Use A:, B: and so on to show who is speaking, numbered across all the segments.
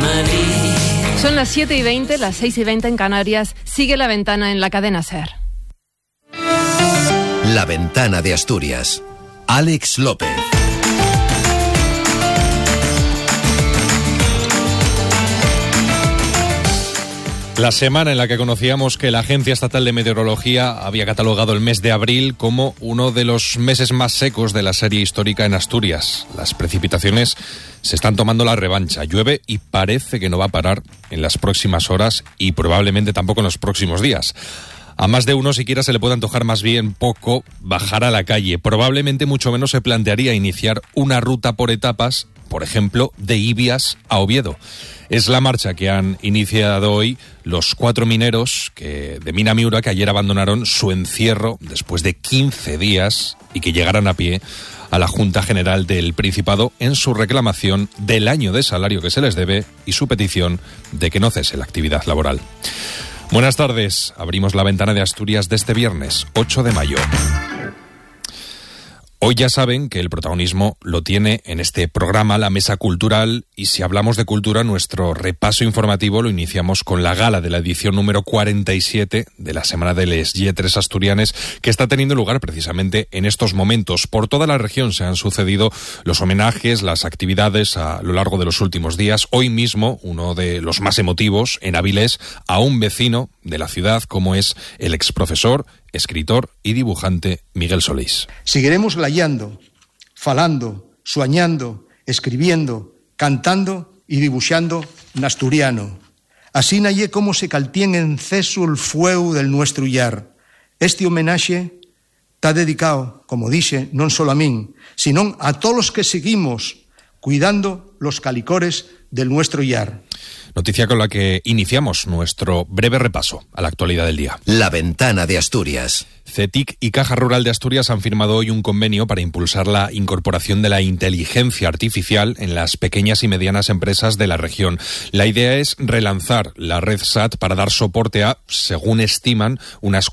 A: Madrid.
B: Son las 7:20, las 6:20 en Canarias. Sigue La Ventana en la cadena SER.
C: La Ventana de Asturias. Alex López.
D: La semana en la que conocíamos que la Agencia Estatal de Meteorología había catalogado el mes de abril como uno de los meses más secos de la serie histórica en Asturias. Las precipitaciones se están tomando la revancha. Llueve y parece que no va a parar en las próximas horas y probablemente tampoco en los próximos días. A más de uno siquiera se le puede antojar más bien poco bajar a la calle. Probablemente mucho menos se plantearía iniciar una ruta por etapas, por ejemplo, de Ibias a Oviedo. Es la marcha que han iniciado hoy los 4 mineros de Mina Miura, que ayer abandonaron su encierro después de 15 días y que llegaran a pie a la Junta General del Principado en su reclamación del año de salario que se les debe y su petición de que no cese la actividad laboral. Buenas tardes. Abrimos la ventana de Asturias de este viernes, 8 de mayo. Hoy ya saben que el protagonismo lo tiene en este programa la Mesa Cultural, y si hablamos de cultura, nuestro repaso informativo lo iniciamos con la gala de la edición número 47 de la Semana de les Lletres Asturianes, que está teniendo lugar precisamente en estos momentos. Por toda la región se han sucedido los homenajes, las actividades a lo largo de los últimos días. Hoy mismo, uno de los más emotivos, en Avilés, a un vecino de la ciudad como es el exprofesor, escritor y dibujante Miguel Solís.
E: Seguiremos layando, falando, suañando, escribiendo, cantando y dibuixando n'asturiano. Así nalle como se caltien en ceso el fueu del nuestro llar. Este homenaxe está dedicado, como dixe, non solo a min, sino a todos los que seguimos cuidando los calicores del nuestro llar.
D: Noticia con la que iniciamos nuestro breve repaso a la actualidad del día.
C: La Ventana de Asturias.
D: CETIC y Caja Rural de Asturias han firmado hoy un convenio para impulsar la incorporación de la inteligencia artificial en las pequeñas y medianas empresas de la región. La idea es relanzar la red SAT para dar soporte a, según estiman, unas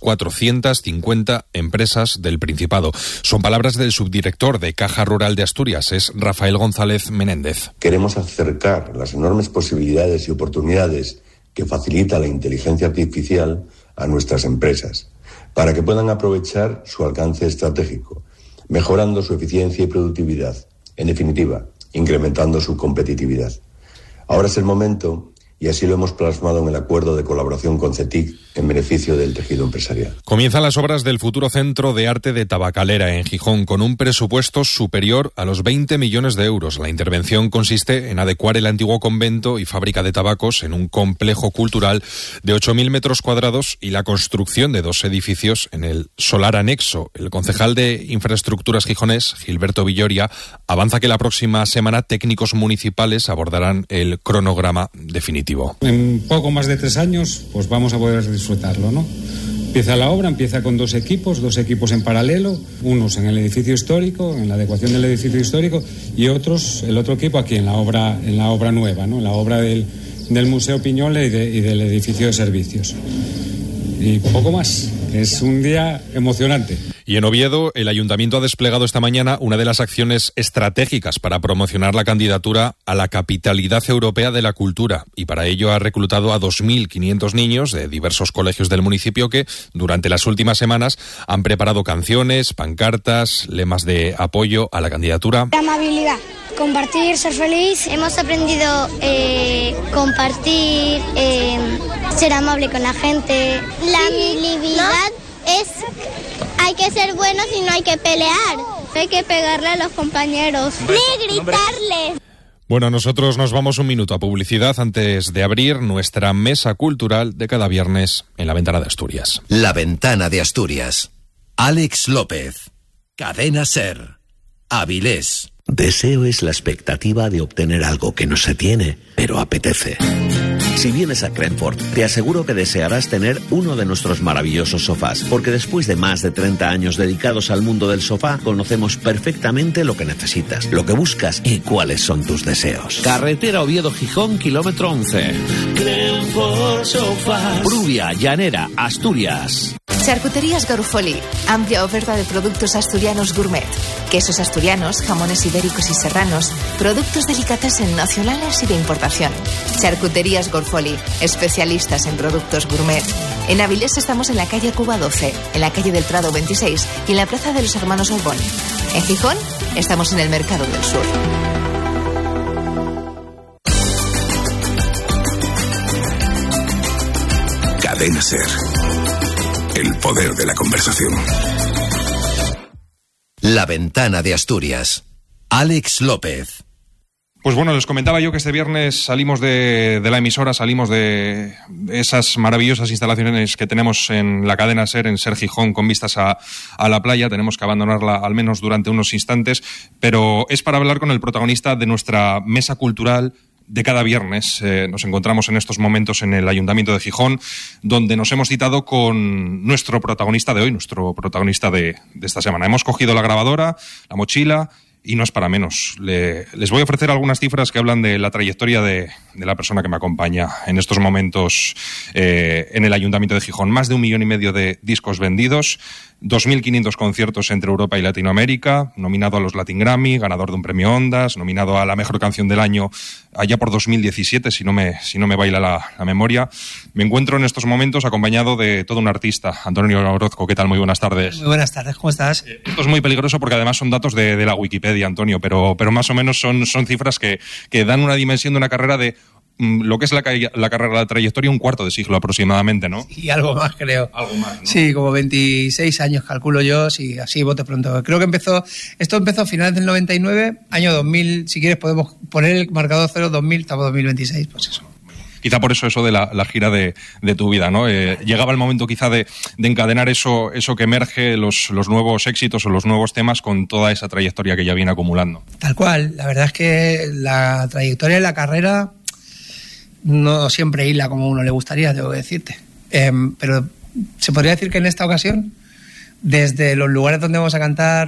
D: 450 empresas del Principado. Son palabras del subdirector de Caja Rural de Asturias, es Rafael González Menéndez.
F: Queremos acercar las enormes posibilidades y oportunidades que facilita la inteligencia artificial a nuestras empresas, para que puedan aprovechar su alcance estratégico, mejorando su eficiencia y productividad, en definitiva, incrementando su competitividad. Ahora es el momento, y así lo hemos plasmado en el acuerdo de colaboración con CETIC en beneficio del tejido empresarial.
D: Comienzan las obras del futuro Centro de Arte de Tabacalera en Gijón, con un presupuesto superior a los 20 millones de euros. La intervención consiste en adecuar el antiguo convento y fábrica de tabacos en un complejo cultural de 8.000 metros cuadrados y la construcción de 2 edificios en el solar anexo. El concejal de Infraestructuras gijonés, Gilberto Villoria, avanza que la próxima semana técnicos municipales abordarán el cronograma definitivo.
G: En poco más de 3 años, pues vamos a poder disfrutarlo, ¿no? Empieza la obra, empieza con 2 equipos en paralelo, unos en el edificio histórico, en la adecuación del edificio histórico, y el otro equipo aquí en la obra nueva, ¿no? En la obra del Museo Piñole y del edificio de servicios. Y poco más. Es un día emocionante.
D: Y en Oviedo, el Ayuntamiento ha desplegado esta mañana una de las acciones estratégicas para promocionar la candidatura a la Capitalidad Europea de la Cultura, y para ello ha reclutado a 2.500 niños de diversos colegios del municipio que durante las últimas semanas han preparado canciones, pancartas, lemas de apoyo a la candidatura.
H: La amabilidad, compartir, ser feliz. Hemos aprendido compartir, ser amable con la gente. La amabilidad es... Hay que ser buenos y no hay que pelear. No hay que pegarle a los compañeros. Ni gritarle.
D: Bueno, nosotros nos vamos un minuto a publicidad antes de abrir nuestra mesa cultural de cada viernes en La Ventana de Asturias.
C: La Ventana de Asturias. Alex López. Cadena SER. Avilés.
I: Deseo es la expectativa de obtener algo que no se tiene, pero apetece. Si vienes a Crenford, te aseguro que desearás tener uno de nuestros maravillosos sofás, porque después de más de 30 años dedicados al mundo del sofá, conocemos perfectamente lo que necesitas, lo que buscas y cuáles son tus deseos. Carretera Oviedo-Gijón, kilómetro 11.
A: Crenford Sofás.
I: Pruvia, Llanera, Asturias.
A: Charcuterías Garofoli, amplia oferta de productos asturianos gourmet, quesos asturianos, jamones ibéricos y serranos, productos delicatessen nacionales y de importación. Charcuterías Garofoli, especialistas en productos gourmet. En Avilés estamos en la calle Cuba 12, en la calle del Prado 26 y en la plaza de los Hermanos Orbón. En Gijón estamos en el Mercado del Sur.
J: Cadena SER. El poder de la conversación.
C: La Ventana de Asturias. Alex López.
D: Pues bueno, les comentaba yo que este viernes salimos de la emisora, salimos de esas maravillosas instalaciones que tenemos en la cadena SER, en SER Gijón, con vistas a la playa. Tenemos que abandonarla al menos durante unos instantes, pero es para hablar con el protagonista de nuestra mesa cultural de cada viernes. Nos encontramos en estos momentos en el Ayuntamiento de Gijón, donde nos hemos citado con nuestro protagonista de hoy, nuestro protagonista de esta semana. Hemos cogido la grabadora, la mochila, y no es para menos. Les voy a ofrecer algunas cifras que hablan de la trayectoria de la persona que me acompaña en estos momentos en el Ayuntamiento de Gijón. Más de 1,5 millones de discos vendidos, 2.500 conciertos entre Europa y Latinoamérica, nominado a los Latin Grammy, ganador de un premio Ondas, nominado a la mejor canción del año allá por 2017, si no me baila la memoria. Me encuentro en estos momentos acompañado de todo un artista, Antonio Orozco. ¿Qué tal? Muy buenas tardes.
K: Muy buenas tardes, ¿cómo estás?
D: Esto es muy peligroso porque además son datos de la Wikipedia, Antonio, pero más o menos son cifras que dan una dimensión de una carrera de lo que es la carrera, la trayectoria, un cuarto de siglo aproximadamente, ¿no?
K: Y algo más, creo.
D: Algo más, ¿no?
K: Sí, como 26 años, calculo yo, sí, así bote pronto. Creo que esto empezó a finales del 99, año 2000, si quieres podemos poner el marcador 0, 2000, estamos 2026, pues eso.
D: Quizá por eso de la gira de tu vida, ¿no? Llegaba el momento quizá de encadenar eso que emerge, los nuevos éxitos o los nuevos temas con toda esa trayectoria que ya viene acumulando.
K: Tal cual, la verdad es que la trayectoria de la carrera no siempre hila como a uno le gustaría, debo decirte. Pero se podría decir que en esta ocasión, desde los lugares donde vamos a cantar,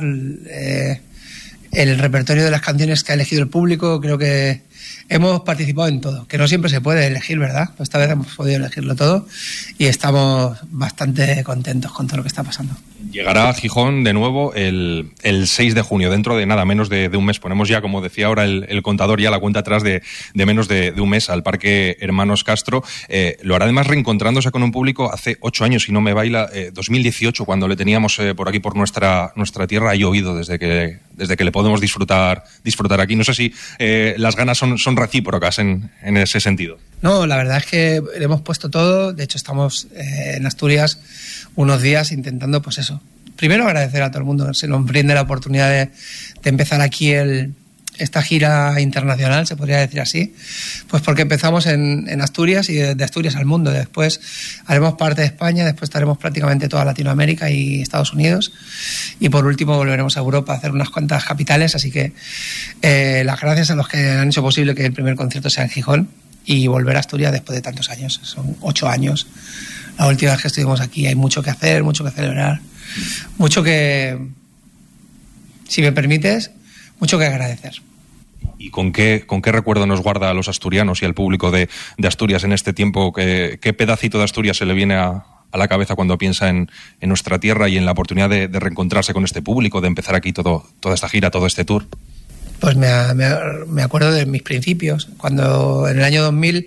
K: el repertorio de las canciones que ha elegido el público, creo que hemos participado en todo, que no siempre se puede elegir, ¿verdad? Pues esta vez hemos podido elegirlo todo y estamos bastante contentos con todo lo que está pasando.
D: Llegará a Gijón de nuevo el 6 de junio, dentro de nada menos de un mes. Ponemos ya, como decía ahora el contador, ya la cuenta atrás de menos de un mes al Parque Hermanos Castro. Lo hará además reencontrándose con un público hace 8 años, si no me baila, 2018, cuando le teníamos por aquí, por nuestra tierra. Ha llovido desde que le podemos disfrutar aquí. No sé si las ganas son recíprocas en ese sentido.
K: No, la verdad es que le hemos puesto todo. De hecho, estamos en Asturias unos días intentando, pues eso. Primero, agradecer a todo el mundo que se nos brinde la oportunidad de empezar aquí esta gira internacional, se podría decir así. Pues porque empezamos en Asturias y de Asturias al mundo. Después haremos parte de España, después estaremos prácticamente toda Latinoamérica y Estados Unidos. Y por último volveremos a Europa a hacer unas cuantas capitales. Así que las gracias a los que han hecho posible que el primer concierto sea en Gijón y volver a Asturias después de tantos años. Son 8 años. La última vez que estuvimos aquí hay mucho que hacer, mucho que celebrar, mucho que, si me permites, mucho que agradecer.
D: ¿Y con qué recuerdo nos guarda a los asturianos y al público de Asturias en este tiempo? ¿Qué pedacito de Asturias se le viene a la cabeza cuando piensa en nuestra tierra y en la oportunidad de reencontrarse con este público, de empezar aquí toda esta gira, todo este tour?
K: Pues me acuerdo de mis principios, cuando en el año 2000